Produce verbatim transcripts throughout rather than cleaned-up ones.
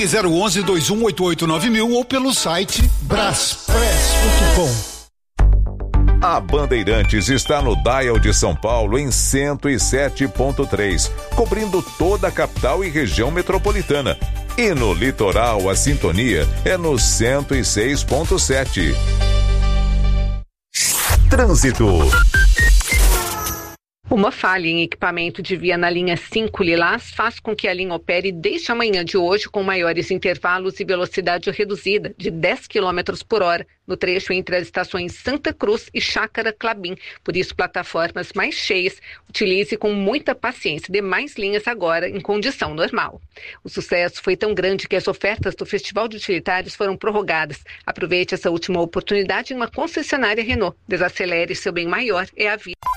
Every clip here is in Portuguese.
Ligue zero onze, dois um oito oito nove mil ou pelo site braspress ponto com. A Bandeirantes está no Dial de São Paulo em cento e sete ponto três, cobrindo toda a capital e região metropolitana. E no litoral, a sintonia é no cento e seis ponto sete. Trânsito. Uma falha em equipamento de via na linha cinco Lilás faz com que a linha opere desde a manhã de hoje com maiores intervalos e velocidade reduzida, de dez quilômetros por hora, no trecho entre as estações Santa Cruz e Chácara Clabim. Por isso, plataformas mais cheias, utilize com muita paciência demais linhas agora em condição normal. O sucesso foi tão grande que as ofertas do Festival de Utilitários foram prorrogadas. Aproveite essa última oportunidade em uma concessionária Renault. Desacelere, seu bem maior é a vida.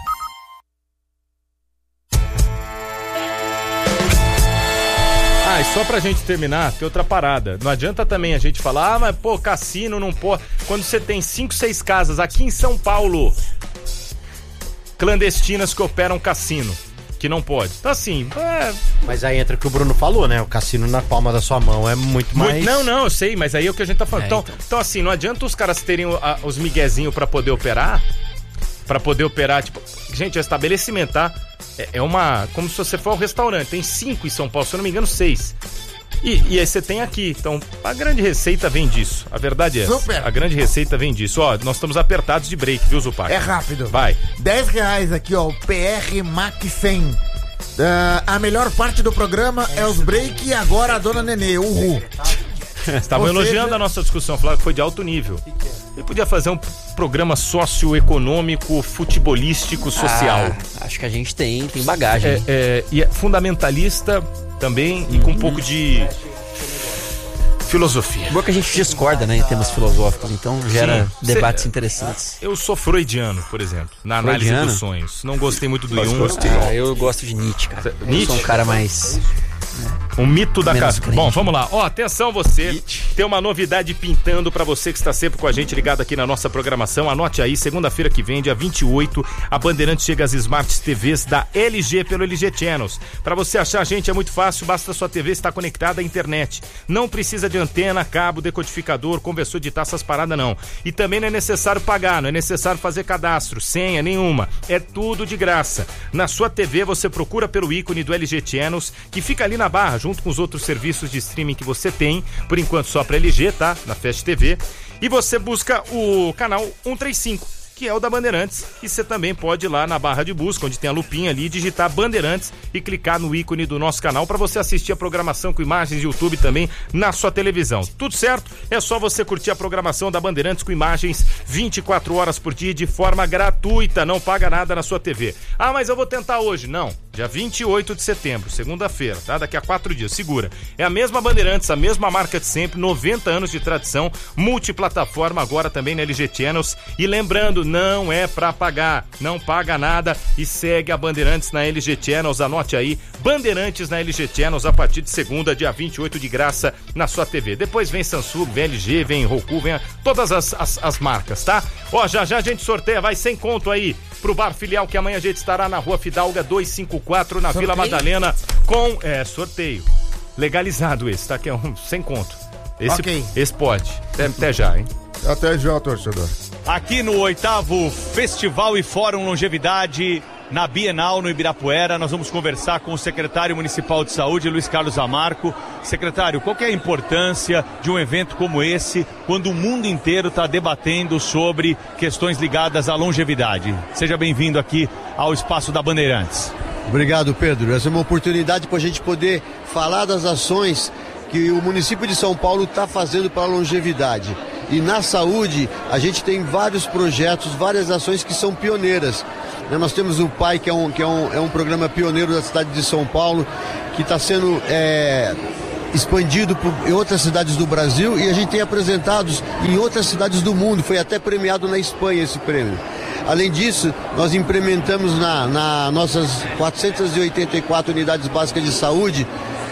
Ah, e só pra gente terminar, tem outra parada. Não adianta também a gente falar, ah, mas pô, cassino não pode. Quando você tem cinco, seis casas aqui em São Paulo, clandestinas que operam cassino, que não pode. Então assim, é... Mas aí entra o que o Bruno falou, né? O cassino na palma da sua mão é muito mais... Muito... Não, não, eu sei, mas aí é o que a gente tá falando. É, então, então. então assim, não adianta os caras terem a, os miguezinhos pra poder operar, pra poder operar, tipo... Gente, é estabelecimento, tá? É, é uma... Como se você for ao restaurante. Tem cinco em São Paulo, se eu não me engano, seis. E, e aí você tem aqui. Então, a grande receita vem disso. A verdade é essa. Super. A grande receita vem disso. Ó, nós estamos apertados de break, viu, Zupac? É rápido. Vai. dez reais aqui, ó. O P R Mac cem. Uh, a melhor parte do programa é os break e agora a dona Nenê. Uhul. Estavam Ou elogiando seja... a nossa discussão, falaram que foi de alto nível. Ele podia fazer um programa socioeconômico, futebolístico, social. Ah, acho que a gente tem, tem bagagem. É, é, e é fundamentalista também, uhum. E com um pouco de filosofia. Boa que a gente discorda, né, em termos filosóficos, então gera Sim, debates cê, interessantes. Eu sou freudiano, por exemplo, na análise Freudiano? dos sonhos. Não gostei muito do Jung. Ah, eu gosto de Nietzsche, cara. Eu Nietzsche? sou um cara mais... Um mito da casa. crente. Bom, vamos lá. Ó, atenção você. Tem uma novidade pintando pra você que está sempre com a gente ligado aqui na nossa programação. Anote aí, segunda-feira que vem, dia vinte e oito, a Bandeirantes chega às Smart T Vs da L G pelo L G Channels. Pra você achar a gente é muito fácil, basta a sua T V estar conectada à internet. Não precisa de antena, cabo, decodificador, conversor de taças parada não. E também não é necessário pagar, não é necessário fazer cadastro, senha nenhuma. É tudo de graça. Na sua T V você procura pelo ícone do L G Channels, que fica ali na barra, junto com os outros serviços de streaming que você tem, por enquanto só para L G, tá? Na Fast T V. E você busca o canal cento e trinta e cinco, que é o da Bandeirantes, e você também pode ir lá na barra de busca, onde tem a lupinha ali, digitar Bandeirantes e clicar no ícone do nosso canal para você assistir a programação com imagens de YouTube também na sua televisão. Tudo certo? É só você curtir a programação da Bandeirantes com imagens vinte e quatro horas por dia de forma gratuita, não paga nada na sua T V. Ah, mas eu vou tentar hoje. Não. Dia vinte e oito de setembro, segunda-feira, tá? Daqui a quatro dias, segura. É a mesma Bandeirantes, a mesma marca de sempre, noventa anos de tradição, multiplataforma agora também na L G Channels. E lembrando, não é pra pagar, não paga nada e segue a Bandeirantes na L G Channels, anote aí, Bandeirantes na L G Channels a partir de segunda, dia vinte e oito de graça na sua T V. Depois vem Samsung, vem L G, vem Roku, vem a, todas as, as, as marcas, tá? Ó, já já a gente sorteia, vai sem conto aí pro Bar Filial, que amanhã a gente estará na Rua Fidalga duzentos e cinquenta e quatro, na sorteio? Vila Madalena, com, é, sorteio. Legalizado esse, tá? Que é um sem conto. Esse, okay. Esse pode. Até, até já, hein? Até já, torcedor. Aqui no oitavo Festival e Fórum Longevidade, na Bienal, no Ibirapuera, nós vamos conversar com o secretário municipal de saúde, Luiz Carlos Amarco. Secretário, qual que é a importância de um evento como esse, quando o mundo inteiro está debatendo sobre questões ligadas à longevidade? Seja bem-vindo aqui ao Espaço da Bandeirantes. Obrigado, Pedro. Essa é uma oportunidade para a gente poder falar das ações que o município de São Paulo está fazendo para a longevidade. E na saúde, a gente tem vários projetos, várias ações que são pioneiras. Nós temos o P A I, que é um, que é um, é um programa pioneiro da cidade de São Paulo, que está sendo é, expandido por, em outras cidades do Brasil, e a gente tem apresentados em outras cidades do mundo. Foi até premiado na Espanha esse prêmio. Além disso, nós implementamos na, na nossas quatrocentas e oitenta e quatro unidades básicas de saúde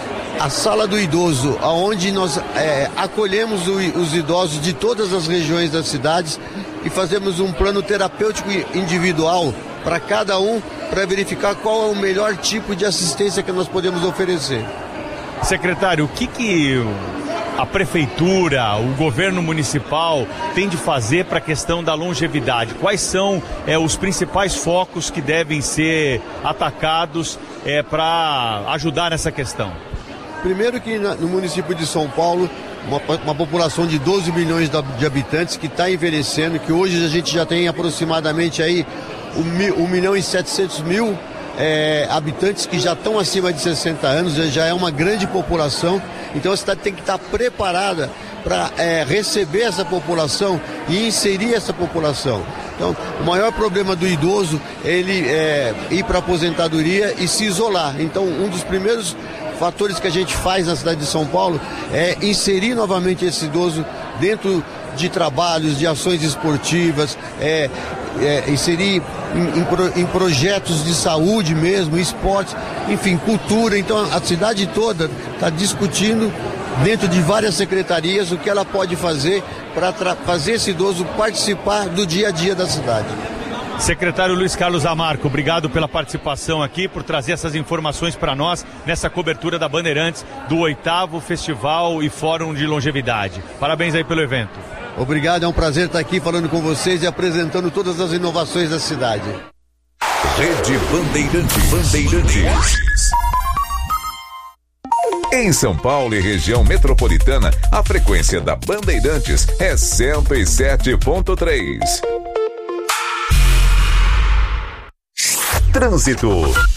a Sala do Idoso, onde nós é, acolhemos o, os idosos de todas as regiões das cidades e fazemos um plano terapêutico individual para cada um, para verificar qual é o melhor tipo de assistência que nós podemos oferecer. Secretário, o que que a prefeitura, o governo municipal tem de fazer para a questão da longevidade? Quais são é, os principais focos que devem ser atacados é, para ajudar nessa questão? Primeiro que no município de São Paulo, uma, uma população de doze milhões de habitantes que está envelhecendo, que hoje a gente já tem aproximadamente aí um milhão e setecentos mil é, habitantes que já estão acima de sessenta anos, já é uma grande população. Então a cidade tem que estar preparada para é, receber essa população e inserir essa população. Então, o maior problema do idoso é ele é, ir para a aposentadoria e se isolar. Então, um dos primeiros fatores que a gente faz na cidade de São Paulo é inserir novamente esse idoso dentro de trabalhos, de ações esportivas, é, é, inserir em, em, pro, em projetos de saúde mesmo, esportes, enfim, cultura. Então a cidade toda está discutindo dentro de várias secretarias o que ela pode fazer para fazer esse idoso participar do dia a dia da cidade. Secretário Luiz Carlos Zamarco, obrigado pela participação aqui, por trazer essas informações para nós nessa cobertura da Bandeirantes do oitavo Festival e Fórum de Longevidade. Parabéns aí pelo evento. Obrigado, é um prazer estar aqui falando com vocês e apresentando todas as inovações da cidade. Rede Bandeirantes. Bandeirantes. Em São Paulo e região metropolitana, a frequência da Bandeirantes é cento e sete ponto três. Trânsito.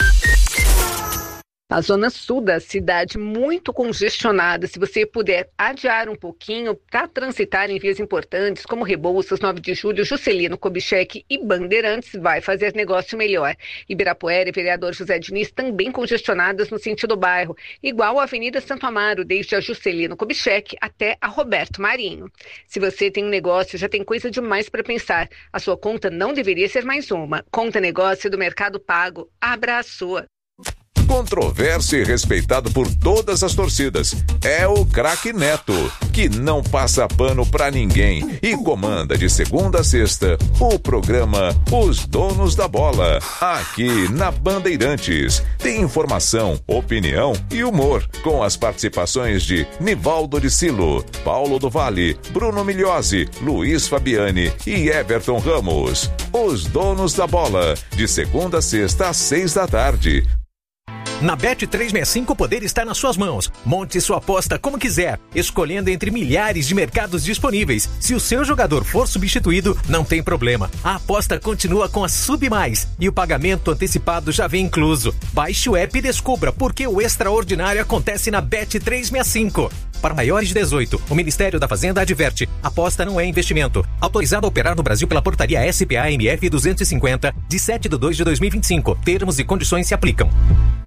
A zona sul da cidade muito congestionada. Se você puder adiar um pouquinho para transitar em vias importantes como Rebouças, nove de julho, Juscelino Kubitschek e Bandeirantes, vai fazer negócio melhor. Ibirapuera e Vereador José Diniz também congestionadas no sentido bairro, igual a Avenida Santo Amaro, desde a Juscelino Kubitschek até a Roberto Marinho. Se você tem um negócio, já tem coisa demais para pensar. A sua conta não deveria ser mais uma. Conta negócio do Mercado Pago. Abra a sua. Controverso e respeitado por todas as torcidas. É o craque Neto, que não passa pano pra ninguém e comanda de segunda a sexta o programa Os Donos da Bola, aqui na Bandeirantes. Tem informação, opinião e humor, com as participações de Nivaldo de Silo, Paulo do Vale, Bruno Migliosi, Luiz Fabiani e Everton Ramos. Os Donos da Bola, de segunda a sexta às seis da tarde. Na Bet trezentos e sessenta e cinco o poder está nas suas mãos. Monte sua aposta como quiser, escolhendo entre milhares de mercados disponíveis. Se o seu jogador for substituído, não tem problema. A aposta continua com a Sub Mais e o pagamento antecipado já vem incluso. Baixe o app e descubra por que o extraordinário acontece na Bet trezentos e sessenta e cinco. Para maiores de dezoito, o Ministério da Fazenda adverte: aposta não é investimento. Autorizado a operar no Brasil pela portaria S P A M F duzentos e cinquenta, de sete de dois de dois mil e vinte e cinco. Termos e condições se aplicam.